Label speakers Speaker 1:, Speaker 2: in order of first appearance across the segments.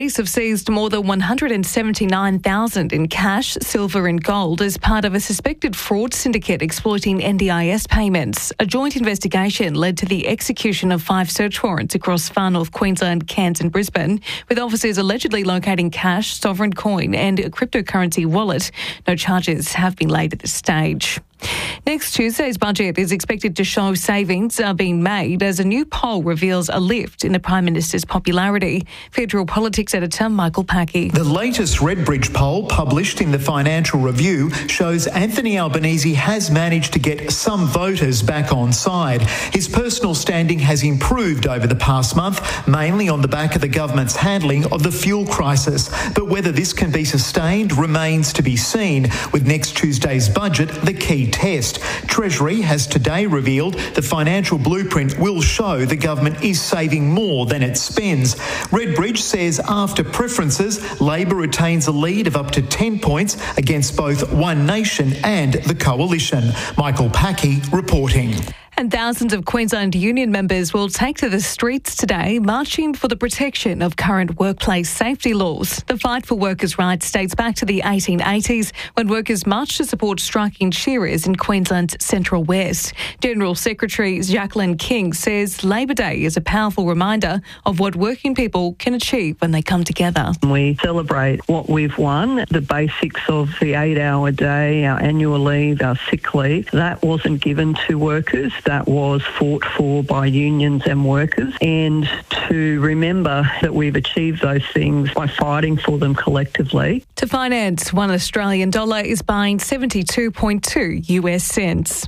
Speaker 1: Police have seized more than $179,000 in cash, silver and gold as part of a suspected fraud syndicate exploiting NDIS payments. A joint investigation led to the execution of 5 search warrants across far north Queensland, Cairns and Brisbane, with officers allegedly locating cash, sovereign coin and a cryptocurrency wallet. No charges have been laid at this stage. Next Tuesday's budget is expected to show savings are being made as a new poll reveals a lift in the Prime Minister's popularity. Federal Politics editor Michael Packey.
Speaker 2: The latest Redbridge poll published in the Financial Review shows Anthony Albanese has managed to get some voters back on side. His personal standing has improved over the past month, mainly on the back of the government's handling of the fuel crisis. But whether this can be sustained remains to be seen, with next Tuesday's budget the key test. Treasury has today revealed the financial blueprint will show the government is saving more than it spends. Redbridge says after preferences, Labor retains a lead of up to 10 points against both One Nation and the Coalition. Michael Packey reporting.
Speaker 1: And thousands of Queensland Union members will take to the streets today, marching for the protection of current workplace safety laws. The fight for workers' rights dates back to the 1880s, when workers marched to support striking shearers in Queensland's Central West. General Secretary Jacqueline King says Labor Day is a powerful reminder of what working people can achieve when they come together.
Speaker 3: We celebrate what we've won, the basics of the 8-hour day, our annual leave, our sick leave. That wasn't given to workers. That was fought for by unions and workers, and to remember that we've achieved those things by fighting for them collectively.
Speaker 1: To finance, $1 Australian is buying 72.2 US cents.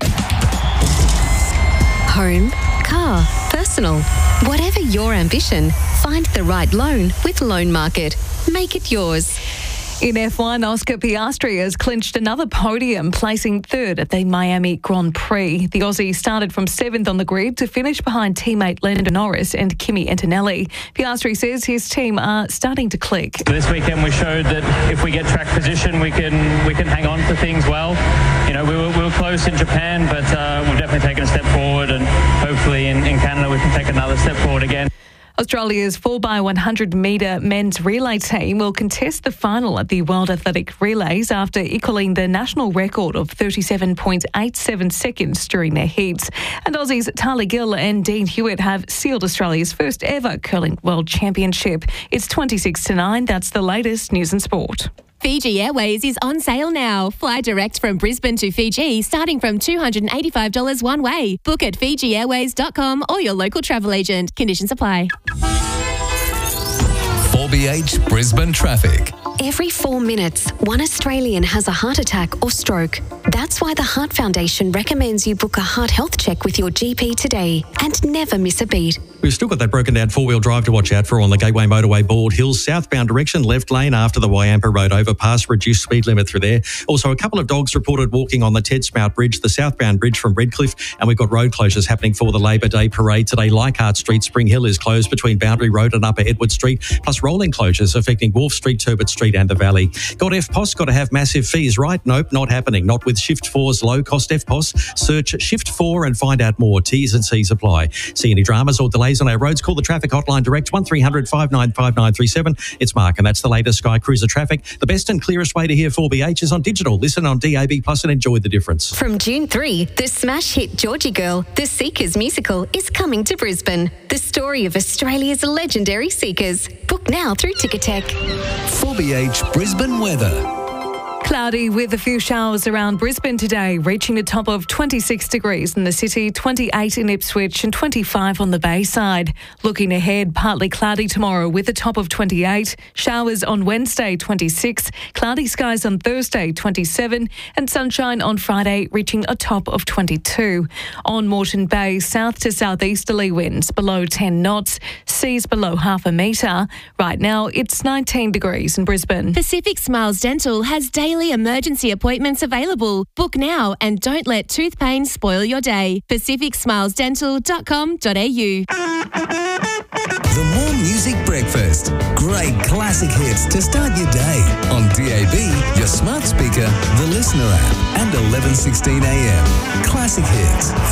Speaker 4: Home, car, personal. Whatever your ambition, find the right loan with Loan Market. Make it yours.
Speaker 1: In F1, Oscar Piastri has clinched another podium, placing third at the Miami Grand Prix. The Aussie started from 7th on the grid to finish behind teammate Lando Norris and Kimi Antonelli. Piastri says his team are starting to click.
Speaker 5: This weekend we showed that if we get track position, we can hang on to things well. You know, we were close in Japan, but we've definitely taken a step forward, and hopefully in Canada we can take another step forward again.
Speaker 1: Australia's 4x100 metre men's relay team will contest the final at the World Athletic Relays after equalling the national record of 37.87 seconds during their heats. And Aussies Tali Gill and Dean Hewitt have sealed Australia's first ever curling world championship. It's 26-9. That's the latest news and sport.
Speaker 6: Fiji Airways is on sale now. Fly direct from Brisbane to Fiji starting from $285 one way. Book at FijiAirways.com or your local travel agent. Conditions apply.
Speaker 7: 4BH Brisbane traffic.
Speaker 4: Every 4 minutes, one Australian has a heart attack or stroke. That's why the Heart Foundation recommends you book a heart health check with your GP today and never miss a beat.
Speaker 8: We've still got that broken down four-wheel drive to watch out for on the Gateway Motorway Bald Hills southbound direction, left lane after the Wyampa Road overpass, reduced speed limit through there. Also, a couple of dogs reported walking on the Ted Smout Bridge, the southbound bridge from Redcliffe, and we've got road closures happening for the Labor Day parade today. Leichhardt Street, Spring Hill is closed between Boundary Road and Upper Edward Street, plus rolling closures affecting Wharf Street, Turbot Street and the Valley. Got FPOS, got to have massive fees, right? Nope, not happening. Not with Shift 4's low-cost FPOS. Search Shift 4 and find out more. T's and C's apply. See any dramas or delays on our roads? Call the traffic hotline direct 1300 595937. It's Mark, and that's the latest Sky Cruiser traffic. The best and clearest way to hear 4BH is on digital. Listen on DAB Plus and enjoy the difference.
Speaker 4: From June 3, the smash hit Georgie Girl, the Seekers musical, is coming to Brisbane. The story of Australia's legendary Seekers. Book now through Ticketek.
Speaker 7: 4BH Brisbane weather.
Speaker 1: Cloudy with a few showers around Brisbane today, reaching a top of 26 degrees in the city, 28 in Ipswich and 25 on the Bayside. Looking ahead, partly cloudy tomorrow with a top of 28, showers on Wednesday 26, cloudy skies on Thursday 27 and sunshine on Friday reaching a top of 22. On Moreton Bay, south to southeasterly winds below 10 knots, seas below half a metre. Right now it's 19 degrees in Brisbane.
Speaker 6: Pacific Smiles Dental has daily emergency appointments available. Book now and don't let tooth pain spoil your day. pacificsmilesdental.com.au.
Speaker 7: The More Music Breakfast. Great classic hits to start your day on DAB, your smart speaker, the Listener app, and 11:16 a.m. Classic hits.